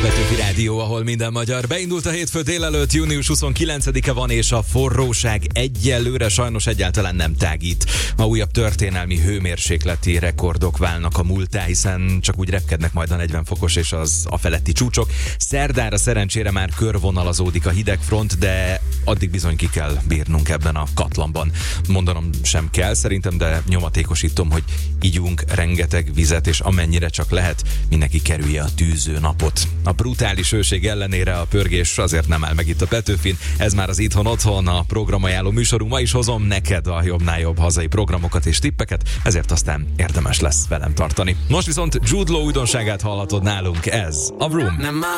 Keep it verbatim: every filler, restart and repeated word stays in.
Petőfi Rádió, ahol minden magyar. Beindult a hétfő délelőtt, június huszonkilencedike van, és a forróság egyelőre sajnos egyáltalán nem tágít. Ma újabb történelmi hőmérsékleti rekordok válnak a múlttá, hiszen csak úgy repkednek majd a negyven fokos és az a feletti csúcsok. Szerdára szerencsére már körvonalazódik a hidegfront, de addig bizony ki kell bírnunk ebben a katlanban. Mondanom sem kell szerintem, de nyomatékosítom, hogy igyunk rengeteg vizet, és amennyire csak lehet, mindenki kerülje a tűző napot. A brutális hőség ellenére a pörgés azért nem áll meg itt a Petőfin. Ez már az Itthon Otthon, a programajánló műsorunk. Ma is hozom neked a jobbnál jobb hazai programokat és tippeket, ezért aztán érdemes lesz velem tartani. Most viszont Jude Law újdonságát hallhatod nálunk, ez a Vroom.